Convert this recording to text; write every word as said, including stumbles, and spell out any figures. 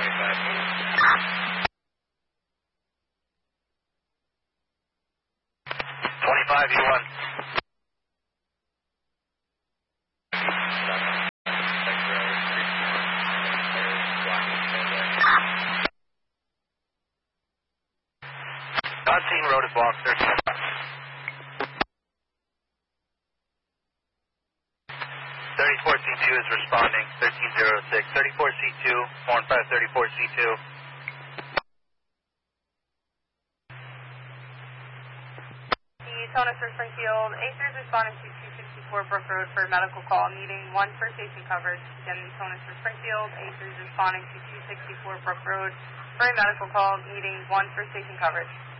twenty-five U one. Not seen road at block thirteen. thirty-four C two is responding, thirteen zero six. thirty-four C two, four one five thirty-four C two. Tonus for Springfield, A three is responding to two sixty-four Brook Road for medical call, needing one for station coverage. Again, Tonus for Springfield, A three is responding to two sixty-four Brook Road for a medical call, needing one for station coverage.